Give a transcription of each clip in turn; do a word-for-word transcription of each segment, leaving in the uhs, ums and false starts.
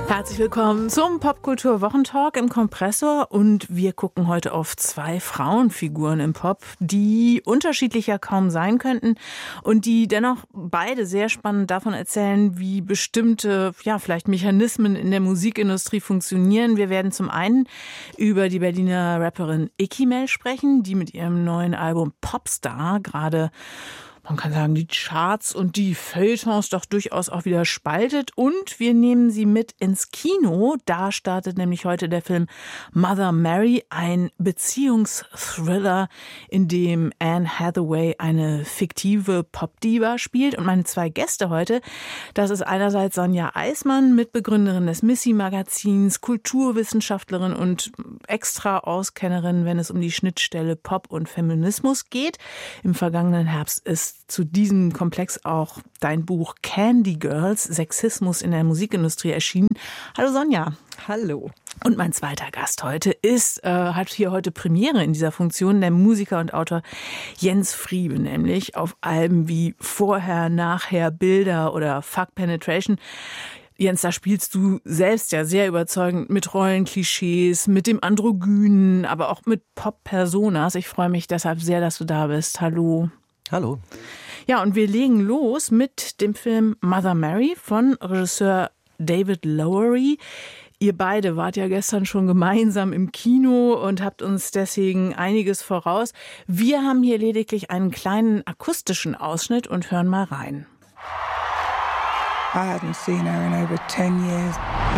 Herzlich willkommen zum Popkultur-Wochentalk im Kompressor und wir gucken heute auf zwei Frauenfiguren im Pop, die unterschiedlicher kaum sein könnten und die dennoch beide sehr spannend davon erzählen, wie bestimmte, ja, vielleicht Mechanismen in der Musikindustrie funktionieren. Wir werden zum einen über die Berliner Rapperin Icky Mel sprechen, die mit ihrem neuen Album Popstar gerade, man kann sagen, die Charts und die Feuilletons doch durchaus auch wieder spaltet. Und wir nehmen sie mit ins Kino. Da startet nämlich heute der Film Mother Mary, ein Beziehungsthriller, in dem Anne Hathaway eine fiktive Popdiva spielt. Und meine zwei Gäste heute, das ist einerseits Sonja Eismann, Mitbegründerin des Missy-Magazins, Kulturwissenschaftlerin und extra Auskennerin, wenn es um die Schnittstelle Pop und Feminismus geht. Im vergangenen Herbst ist zu diesem Komplex auch dein Buch Candy Girls, Sexismus in der Musikindustrie erschienen. Hallo Sonja. Hallo. Und mein zweiter Gast heute ist, äh, hat hier heute Premiere in dieser Funktion, der Musiker und Autor Jens Friebe, nämlich auf Alben wie Vorher, Nachher, Bilder oder Fuck Penetration. Jens, da spielst du selbst ja sehr überzeugend mit Rollenklischees, mit dem Androgynen, aber auch mit Pop-Personas. Ich freue mich deshalb sehr, dass du da bist. Hallo. Hallo. Ja, und wir legen los mit dem Film Mother Mary von Regisseur David Lowery. Ihr beide wart ja gestern schon gemeinsam im Kino und habt uns deswegen einiges voraus. Wir haben hier lediglich einen kleinen akustischen Ausschnitt und hören mal rein. I hadn't seen her in over ten years.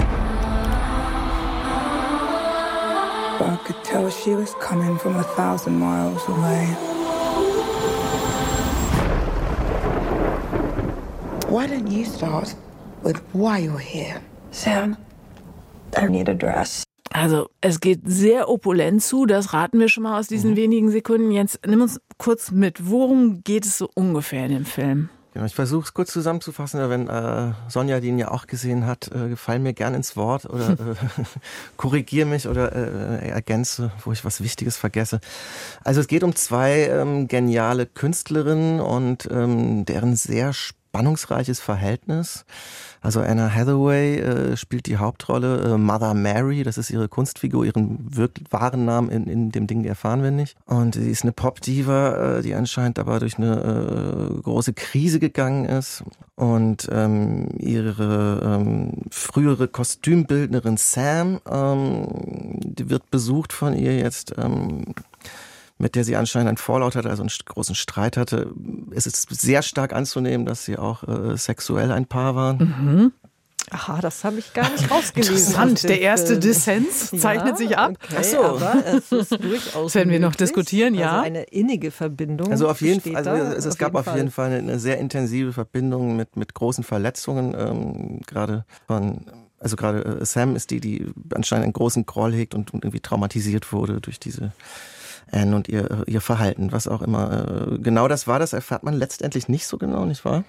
But I could tell she was coming from a thousand miles away. Why don't you start with why you're here? Sam, I need a dress. Also, es geht sehr opulent zu, das raten wir schon mal aus diesen mhm. wenigen Sekunden. Jens, nimm uns kurz mit, worum geht es so ungefähr in dem Film? Genau, ich versuche es kurz zusammenzufassen, wenn äh, Sonja den ja auch gesehen hat, äh, fall mir gern ins Wort oder äh, korrigiere mich oder äh, ergänze, wo ich was Wichtiges vergesse. Also es geht um zwei ähm, geniale Künstlerinnen und ähm, deren sehr spannungsreiches Verhältnis. Also Anne Hathaway äh, spielt die Hauptrolle, äh, Mother Mary, das ist ihre Kunstfigur, ihren wirklich wahren Namen in, in dem Ding erfahren wir nicht. Und sie ist eine Popdiva, äh, die anscheinend aber durch eine äh, große Krise gegangen ist. Und ähm, ihre ähm, frühere Kostümbildnerin Sam, ähm, die wird besucht von ihr jetzt, ähm, mit der sie anscheinend einen Fallout hatte, also einen großen Streit hatte. Es ist sehr stark anzunehmen, dass sie auch äh, sexuell ein Paar waren. Mhm. Aha, das habe ich gar nicht rausgelesen. Interessant, der erste Dissens zeichnet ja, sich ab. Okay, Ach so. Aber es ist durchaus das werden wir noch möglich. diskutieren, ja. Also eine innige Verbindung. Also auf jeden Fall, also es, es auf gab jeden auf Fall. jeden Fall eine sehr intensive Verbindung mit, mit großen Verletzungen, ähm, gerade von... Also gerade äh, Sam ist die, die anscheinend einen großen Groll hegt und, und irgendwie traumatisiert wurde durch diese Anne und ihr, ihr Verhalten, was auch immer. Äh, genau das war, das erfährt man letztendlich nicht so genau, nicht wahr?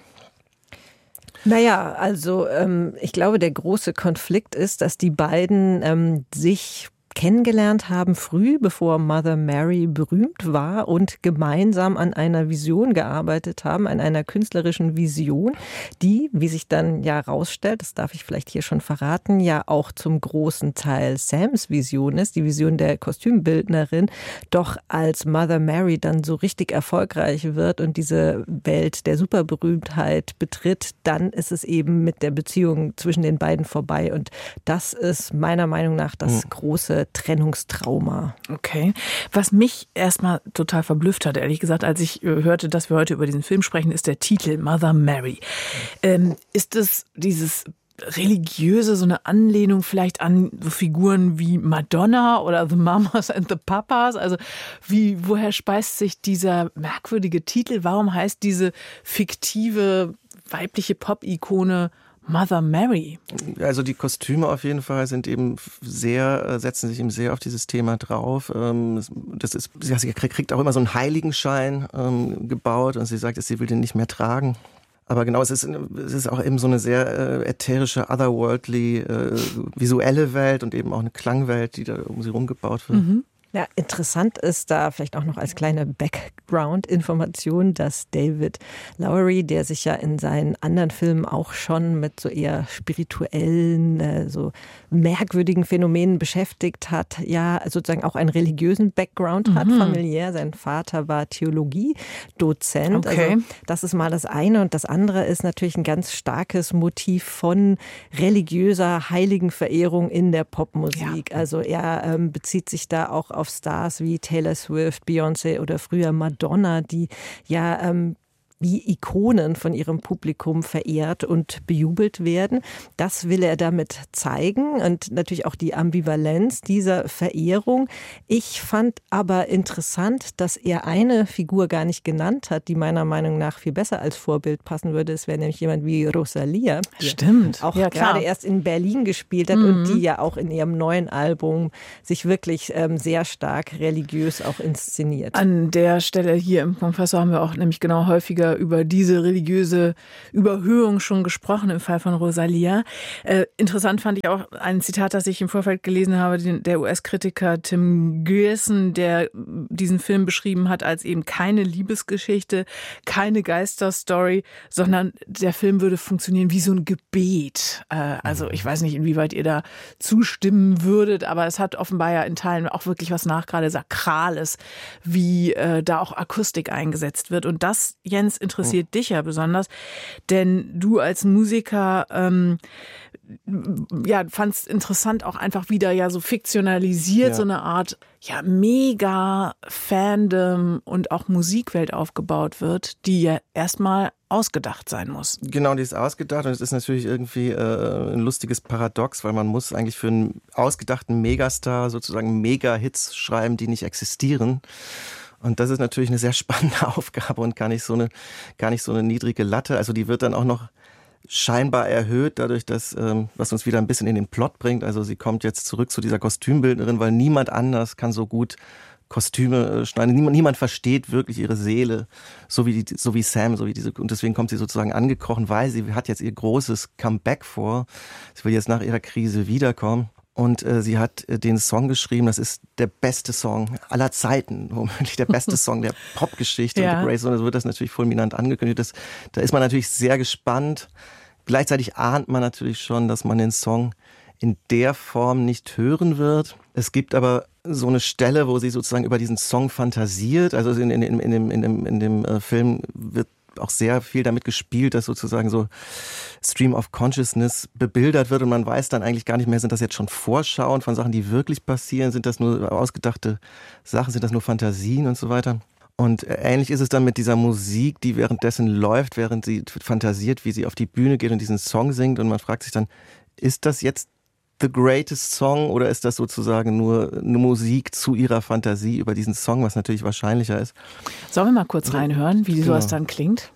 Naja, also ähm, ich glaube, der große Konflikt ist, dass die beiden ähm, sich kennengelernt haben früh, bevor Mother Mary berühmt war und gemeinsam an einer Vision gearbeitet haben, an einer künstlerischen Vision, die, wie sich dann ja rausstellt, das darf ich vielleicht hier schon verraten, ja auch zum großen Teil Sams Vision ist, die Vision der Kostümbildnerin, doch als Mother Mary dann so richtig erfolgreich wird und diese Welt der Superberühmtheit betritt, dann ist es eben mit der Beziehung zwischen den beiden vorbei und das ist meiner Meinung nach das große Trennungstrauma. Okay. Was mich erstmal total verblüfft hat, ehrlich gesagt, als ich hörte, dass wir heute über diesen Film sprechen, ist der Titel Mother Mary. Ähm, ist es dieses religiöse, so eine Anlehnung vielleicht an so Figuren wie Madonna oder The Mamas and the Papas? Also wie, woher speist sich dieser merkwürdige Titel? Warum heißt diese fiktive weibliche Pop-Ikone Mother Mary? Also die Kostüme auf jeden Fall sind eben sehr, setzen sich eben sehr auf dieses Thema drauf. Das ist, sie kriegt auch immer so einen Heiligenschein gebaut und sie sagt, dass sie will den nicht mehr tragen. Aber genau, es ist, es ist auch eben so eine sehr ätherische, otherworldly, visuelle Welt und eben auch eine Klangwelt, die da um sie rumgebaut wird. Mhm. Ja, interessant ist da vielleicht auch noch als kleine Background-Information, dass David Lowery, der sich ja in seinen anderen Filmen auch schon mit so eher spirituellen, äh, so merkwürdigen Phänomenen beschäftigt hat, ja sozusagen auch einen religiösen Background mhm. hat, familiär. Sein Vater war Theologiedozent. Okay. Also das ist mal das eine. Und das andere ist natürlich ein ganz starkes Motiv von religiöser Heiligenverehrung in der Popmusik. Ja. Also er ähm, bezieht sich da auch auf Stars wie Taylor Swift, Beyoncé oder früher Madonna, die ja ähm, wie Ikonen von ihrem Publikum verehrt und bejubelt werden. Das will er damit zeigen und natürlich auch die Ambivalenz dieser Verehrung. Ich fand aber interessant, dass er eine Figur gar nicht genannt hat, die meiner Meinung nach viel besser als Vorbild passen würde. Es wäre nämlich jemand wie Rosalia, die Stimmt. auch ja, gerade erst in Berlin gespielt hat mhm. und die ja auch in ihrem neuen Album sich wirklich ähm, sehr stark religiös auch inszeniert. An der Stelle hier im Kompressor haben wir auch nämlich genau häufiger über diese religiöse Überhöhung schon gesprochen im Fall von Rosalia. Äh, interessant fand ich auch ein Zitat, das ich im Vorfeld gelesen habe, den, der U S-Kritiker Tim Gerson, der diesen Film beschrieben hat als eben keine Liebesgeschichte, keine Geisterstory, sondern der Film würde funktionieren wie so ein Gebet. Äh, also ich weiß nicht, inwieweit ihr da zustimmen würdet, aber es hat offenbar ja in Teilen auch wirklich was nach gerade Sakrales, wie äh, da auch Akustik eingesetzt wird. Und das, Jens, interessiert dich ja besonders, denn du als Musiker ähm, ja, fandst interessant auch einfach wieder ja so fiktionalisiert, ja. so eine Art ja mega Fandom und auch Musikwelt aufgebaut wird, die ja erstmal ausgedacht sein muss. Genau, die ist ausgedacht und es ist natürlich irgendwie äh, ein lustiges Paradox, weil man muss eigentlich für einen ausgedachten Megastar sozusagen Mega-Hits schreiben, die nicht existieren. Und das ist natürlich eine sehr spannende Aufgabe und gar nicht so eine, gar nicht so eine niedrige Latte. Also die wird dann auch noch scheinbar erhöht, dadurch, dass, ähm, was uns wieder ein bisschen in den Plot bringt. Also sie kommt jetzt zurück zu dieser Kostümbildnerin, weil niemand anders kann so gut Kostüme schneiden. Niemand, niemand versteht wirklich ihre Seele, so wie, die, so wie Sam, so wie diese, und deswegen kommt sie sozusagen angekrochen, weil sie hat jetzt ihr großes Comeback vor. Sie will jetzt nach ihrer Krise wiederkommen. Und äh, sie hat äh, den Song geschrieben, das ist der beste Song aller Zeiten, womöglich der beste Song der Popgeschichte. Ja. Und The Great Song, so wird das natürlich fulminant angekündigt. Das, da ist man natürlich sehr gespannt. Gleichzeitig ahnt man natürlich schon, dass man den Song in der Form nicht hören wird. Es gibt aber so eine Stelle, wo sie sozusagen über diesen Song fantasiert. Also in, in, in, in dem, in dem, in dem äh, Film wird auch sehr viel damit gespielt, dass sozusagen so Stream of Consciousness bebildert wird und man weiß dann eigentlich gar nicht mehr, sind das jetzt schon Vorschauen von Sachen, die wirklich passieren, sind das nur ausgedachte Sachen, sind das nur Fantasien und so weiter. Und ähnlich ist es dann mit dieser Musik, die währenddessen läuft, während sie fantasiert, wie sie auf die Bühne geht und diesen Song singt und man fragt sich dann, ist das jetzt the greatest song oder ist das sozusagen nur eine Musik zu ihrer Fantasie über diesen Song, was natürlich wahrscheinlicher ist? Sollen wir mal kurz reinhören, wie genau. sowas dann klingt?